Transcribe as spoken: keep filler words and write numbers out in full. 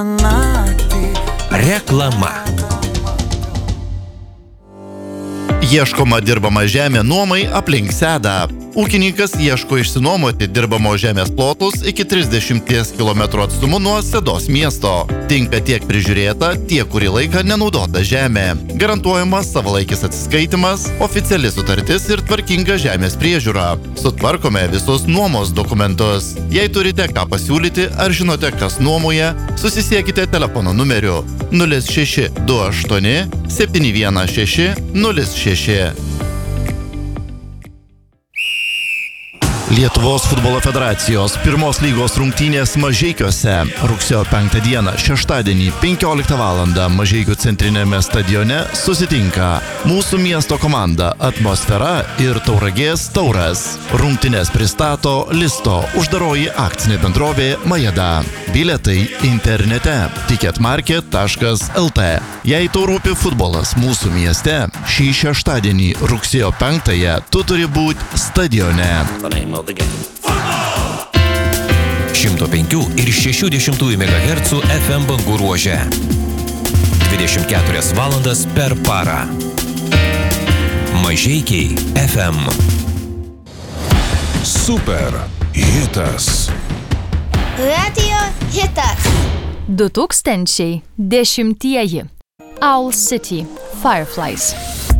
Reklama. Ieškoma dirbama žemė nuomai aplink Sedą. Ūkininkas ieško išsinuomoti dirbamo žemės plotus iki trisdešimties kilometrų atstumu nuo Sedos miesto. Tinka tiek prižiūrėta, tiek kurį laiką nenaudota žemė. Garantuojamas savalaikis atsiskaitimas, oficiali sutartis ir tvarkinga žemės priežiūra. Sutvarkome visus nuomos dokumentus. Jei turite ką pasiūlyti ar žinote, kas nuomoja, susisiekite telefono numeriu nulis šeši du aštuoni septyni vienas šeši nulis šeši. Lietuvos futbolo federacijos pirmos lygos rungtynės Mažeikiuose rugsėjo penktą dieną šeštadienį penkioliktą valandą Mažeikių centrinėme stadione susitinka mūsų miesto komanda Atmosfera ir Tauragės Tauras. Rungtynes pristato Listo uždaroji akcinė bendrovė Majeda. Bilietai internete ticketmarket taškas lt. Jei tau rūpi futbolas mūsų mieste, šį šeštadienį rugsėjo penktąją tu turi būti stadione. šimto penkių ir šešių dešimtųjų megahercų F M bangų ruože. dvidešimt keturias valandas per parą. Mažeikiai F M. Super hitas. Radio hitas. du tūkstančiai dešimtieji. Owl City Fireflies.